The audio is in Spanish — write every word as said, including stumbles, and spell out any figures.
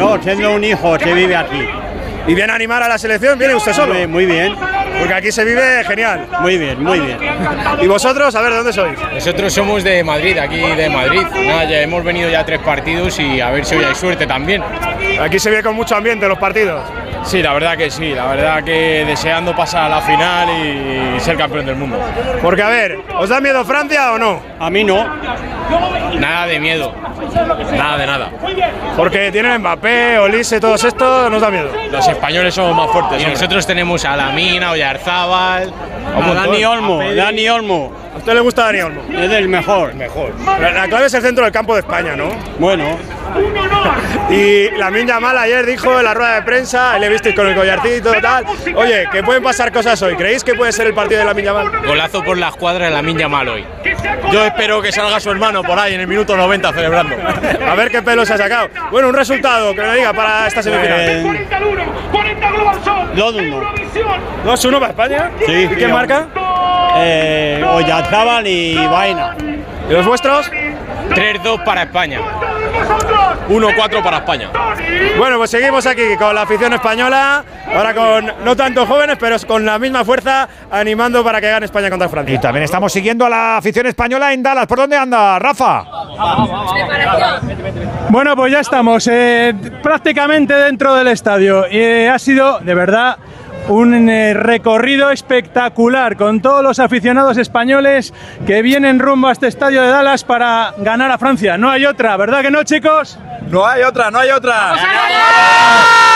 no, tengo un hijo que vive aquí. ¿Y viene a animar a la selección? ¿Viene usted solo? Muy, muy bien. Porque aquí se vive genial. Muy bien, muy bien. ¿Y vosotros? A ver, ¿de dónde sois? Nosotros somos de Madrid, aquí de Madrid. Nada, ya hemos venido ya tres partidos y a ver si hoy hay suerte también. Aquí se ve con mucho ambiente los partidos. Sí, la verdad que sí, la verdad que deseando pasar a la final y ser campeón del mundo. Porque, a ver, ¿os da miedo Francia o no? A mí no. Nada de miedo, nada de nada. Porque tienen Mbappé, Olise, todos estos, ¿nos da miedo? Los españoles somos más fuertes. Y nosotros tenemos a Lamina, Oyarzábal, A Dani Olmo, Dani Olmo. ¿A usted le gusta Dani Olmo? Es el mejor. Mejor. La, la clave es el centro del campo de España, ¿no? Bueno. Y Lamine Yamal ayer dijo en la rueda de prensa, le visteis con el collarcito y tal, oye, que pueden pasar cosas hoy. ¿Creéis que puede ser el partido de Lamine Yamal? Golazo por la escuadra de Lamine Yamal hoy. Yo espero que salga su hermano por ahí en el minuto noventa celebrando. A ver qué pelo se ha sacado. Bueno, un resultado que me diga para esta semifinal. Eh, dos uno. dos uno para España. Sí, ¿Y quién sí, marca? Eh, Oyarzábal y Vaina. ¿Y los vuestros? tres dos para España. uno cuatro para España. Bueno, pues seguimos aquí con la afición española, ahora con no tanto jóvenes, pero con la misma fuerza, animando para que gane España contra Francia. Y también estamos siguiendo a la afición española en Dallas. ¿Por dónde anda, Rafa? Bueno, pues ya estamos eh, prácticamente dentro del estadio. Y eh, ha sido, de verdad, un eh, recorrido espectacular con todos los aficionados españoles que vienen rumbo a este estadio de Dallas para ganar a Francia. No hay otra, ¿verdad que no, chicos? No hay otra, no hay otra.